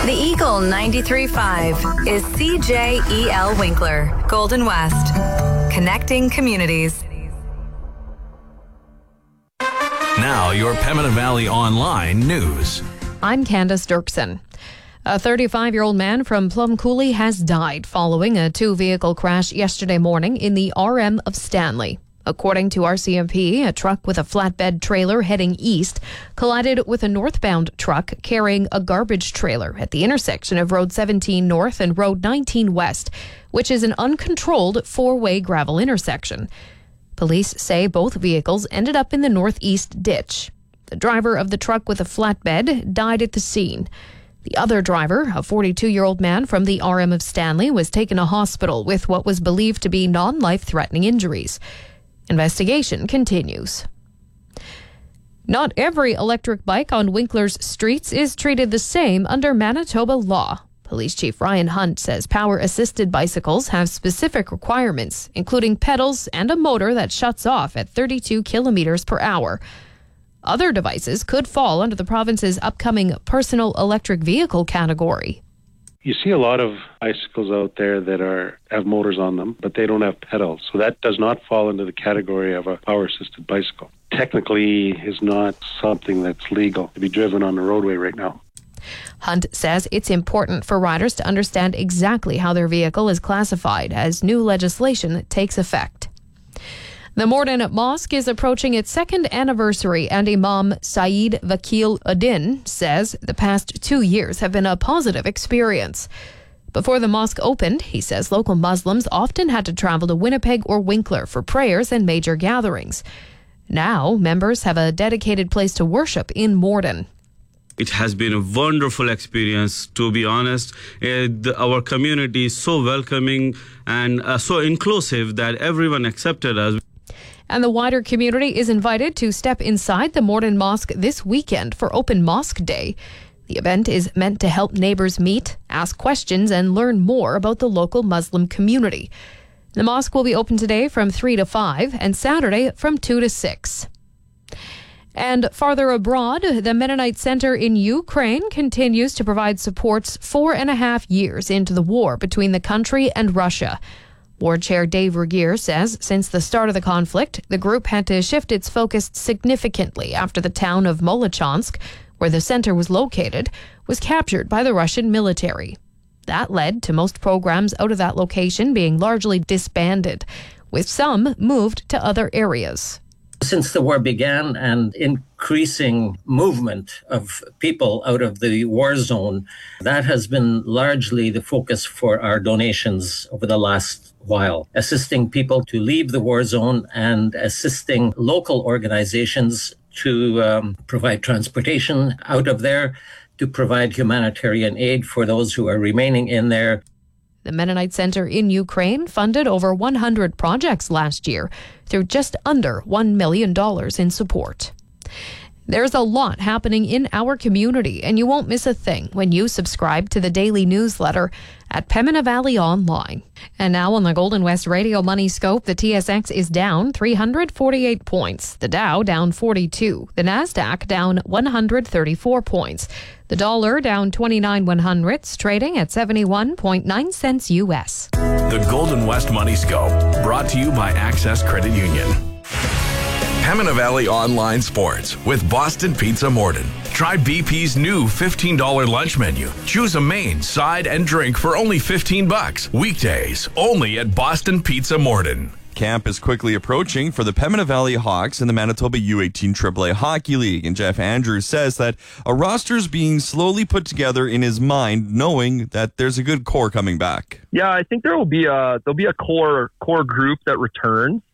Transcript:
The Eagle 93.5 is CJEL Winkler, Golden West, connecting communities. Now, your Pembina Valley Online news. I'm Candace Dirksen. A 35-year-old man from Plum Coulee has died following a two-vehicle crash yesterday morning in the RM of Stanley. According to RCMP, a truck with a flatbed trailer heading east collided with a northbound truck carrying a garbage trailer at the intersection of Road 17 North and Road 19 West, which is an uncontrolled four-way gravel intersection. Police say both vehicles ended up in the northeast ditch. The driver of the truck with a flatbed died at the scene. The other driver, a 42-year-old man from the RM of Stanley, was taken to hospital with what was believed to be non-life-threatening injuries. Investigation continues. Not every electric bike on Winkler's streets is treated the same under Manitoba law. Police Chief Ryan Hunt says power-assisted bicycles have specific requirements, including pedals and a motor that shuts off at 32 kilometers per hour. Other devices could fall under the province's upcoming personal electric vehicle category. You see a lot of bicycles out there that have motors on them, but they don't have pedals. So that does not fall into the category of a power-assisted bicycle. Technically is not something that's legal to be driven on the roadway right now. Hunt says it's important for riders to understand exactly how their vehicle is classified as new legislation takes effect. The Morden Mosque is approaching its second anniversary, and Imam Saeed Vakil Uddin says the past 2 years have been a positive experience. Before the mosque opened, he says local Muslims often had to travel to Winnipeg or Winkler for prayers and major gatherings. Now, members have a dedicated place to worship in Morden. It has been a wonderful experience, to be honest. Our community is so welcoming and so inclusive that everyone accepted us. And the wider community is invited to step inside the Morden Mosque this weekend for Open Mosque Day. The event is meant to help neighbors meet, ask questions, and learn more about the local Muslim community. The mosque will be open today from 3 to 5 and Saturday from 2 to 6. And farther abroad, the Mennonite Center in Ukraine continues to provide supports 4.5 years into the war between the country and Russia. Board Chair Dave Regier says since the start of the conflict, the group had to shift its focus significantly after the town of Molochansk, where the center was located, was captured by the Russian military. That led to most programs out of that location being largely disbanded, with some moved to other areas. Since the war began, and increasing movement of people out of the war zone, that has been largely the focus for our donations over the last while, assisting people to leave the war zone and assisting local organizations to provide transportation out of there, to provide humanitarian aid for those who are remaining in there. The Mennonite Center in Ukraine funded over 100 projects last year through just under $1 million in support. There's a lot happening in our community, and you won't miss a thing when you subscribe to the daily newsletter at Pembina Valley Online. And now on the Golden West Radio Money Scope, the TSX is down 348 points. The Dow down 42. The Nasdaq down 134 points. The dollar down 29/100, trading at 71.9 cents U.S. The Golden West Money Scope, brought to you by Access Credit Union. Pembina Valley Online Sports with Boston Pizza Morden. Try BP's new $15 lunch menu. Choose a main, side, and drink for only $15. Weekdays, only at Boston Pizza Morden. Camp is quickly approaching for the Pembina Valley Hawks in the Manitoba U18 AAA Hockey League, and Jeff Andrews says that a roster is being slowly put together in his mind, knowing that there's a good core coming back. Yeah, I think there'll be a core group that returns.